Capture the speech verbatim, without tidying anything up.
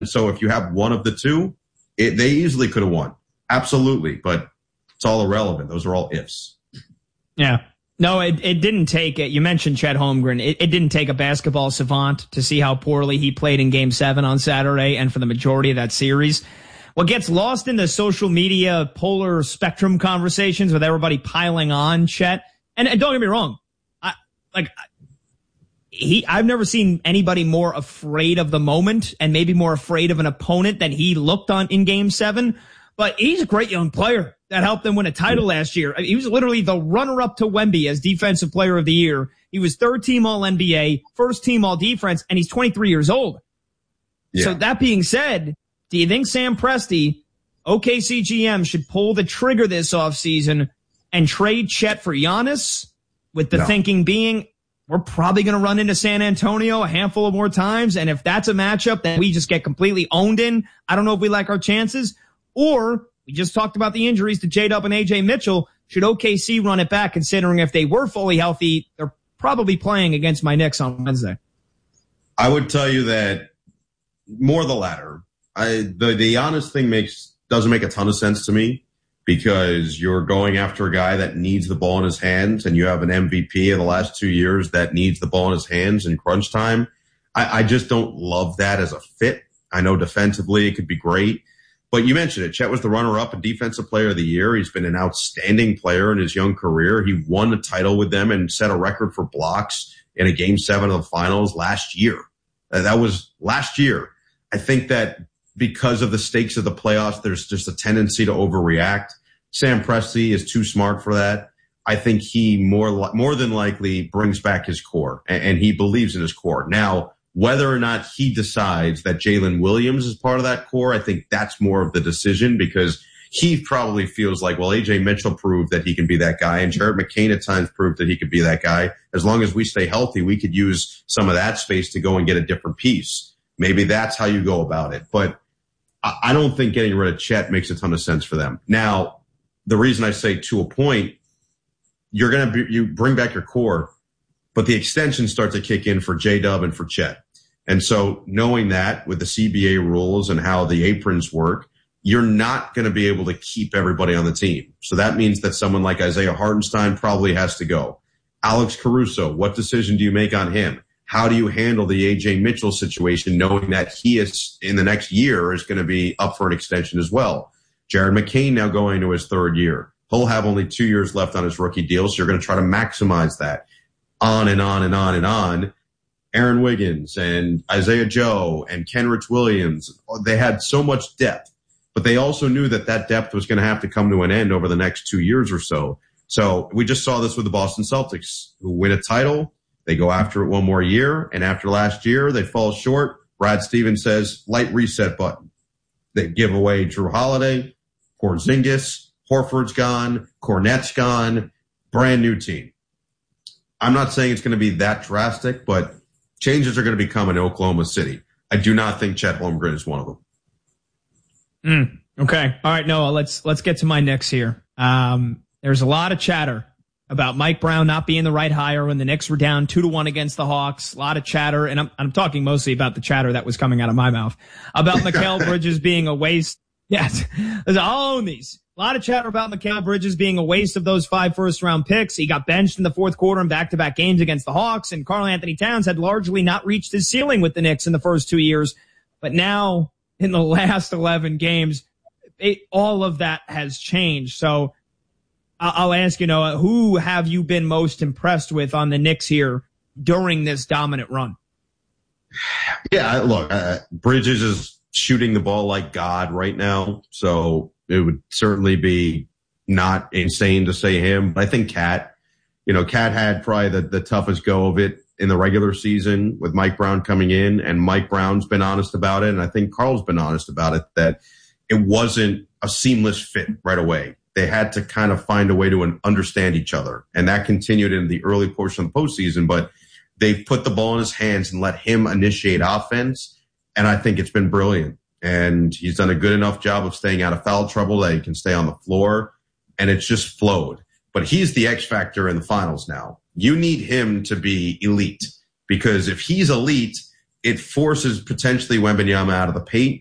So if you have one of the two, it, they easily could have won. Absolutely. But it's all irrelevant. Those are all ifs. Yeah. No, it, it didn't take it. You mentioned Chet Holmgren. It, it didn't take a basketball savant to see how poorly he played in game seven on Saturday and for the majority of that series. What gets lost in the social media polar spectrum conversations with everybody piling on Chet, and, and don't get me wrong, I like he I've never seen anybody more afraid of the moment and maybe more afraid of an opponent than he looked on in game seven. But he's a great young player that helped them win a title last year. I mean, he was literally the runner-up to Wemby as Defensive Player of the Year. He was third-team All-N B A, first-team All-Defense, and he's twenty-three years old. Yeah. So that being said, do you think Sam Presti, O K C G M, should pull the trigger this offseason and trade Chet for Giannis? With the no. thinking being, we're probably going to run into San Antonio a handful of more times, and if that's a matchup that we just get completely owned in, I don't know if we like our chances. Or, we just talked about the injuries to J-Dub and A J Mitchell. Should O K C run it back, considering if they were fully healthy, they're probably playing against my Knicks on Wednesday? I would tell you that more the latter. I, the, the honest thing makes doesn't make a ton of sense to me because you're going after a guy that needs the ball in his hands, and you have an M V P in the last two years that needs the ball in his hands in crunch time. I, I just don't love that as a fit. I know defensively it could be great. But you mentioned it. Chet was the runner-up and Defensive Player of the Year. He's been an outstanding player in his young career. He won a title with them and set a record for blocks in a Game seven of the Finals last year. Uh, that was last year. I think that because of the stakes of the playoffs, there's just a tendency to overreact. Sam Presti is too smart for that. I think he more li- more than likely brings back his core, and, and he believes in his core. Now, whether or not he decides that Jalen Williams is part of that core, I think that's more of the decision because he probably feels like, well, A J Mitchell proved that he can be that guy, and Jared McCain at times proved that he could be that guy. As long as we stay healthy, we could use some of that space to go and get a different piece. Maybe that's how you go about it. But I don't think getting rid of Chet makes a ton of sense for them. Now, the reason I say to a point, you're going to you bring back your core, but the extensions start to kick in for J-Dub and for Chet. And so knowing that with the C B A rules and how the aprons work, you're not going to be able to keep everybody on the team. So that means that someone like Isaiah Hartenstein probably has to go. Alex Caruso, what decision do you make on him? How do you handle the A J Mitchell situation, knowing that he is in the next year is going to be up for an extension as well? Jared McCain now going to his third year. He'll have only two years left on his rookie deal, so you're going to try to maximize that. On and on and on and on. Aaron Wiggins and Isaiah Joe and Kenrich Williams, they had so much depth, but they also knew that that depth was going to have to come to an end over the next two years or so. So we just saw this with the Boston Celtics, who win a title. They go after it one more year, and after last year, they fall short. Brad Stevens says, light reset button. They give away Drew Holiday, Porzingis, Horford's gone, Cornette's gone, brand new team. I'm not saying it's going to be that drastic, but changes are going to be coming in Oklahoma City. I do not think Chet Holmgren is one of them. Mm, okay. All right, Noah, let's let's get to my Knicks here. Um, there's a lot of chatter about Mike Brown not being the right hire when the Knicks were down two to one against the Hawks. A lot of chatter, and I'm I'm talking mostly about the chatter that was coming out of my mouth about Mikal Bridges being a waste. Yes, I'll own these. A lot of chatter about Mikal Bridges being a waste of those five first-round picks. He got benched in the fourth quarter in back-to-back games against the Hawks, and Karl-Anthony Towns had largely not reached his ceiling with the Knicks in the first two years. But now, in the last eleven games, it, all of that has changed. So I'll ask you, Noah, who have you been most impressed with on the Knicks here during this dominant run? Yeah, look, uh, Bridges is shooting the ball like God right now, so it would certainly be not insane to say him. But I think Cat, you know, Cat had probably the, the toughest go of it in the regular season with Mike Brown coming in, and Mike Brown's been honest about it, and I think Carl's been honest about it, that it wasn't a seamless fit right away. They had to kind of find a way to understand each other, and that continued in the early portion of the postseason, but they've put the ball in his hands and let him initiate offense, and I think it's been brilliant. And he's done a good enough job of staying out of foul trouble that he can stay on the floor, and it's just flowed. But he's the X factor in the finals now. You need him to be elite, because if he's elite, it forces potentially Wembanyama out of the paint.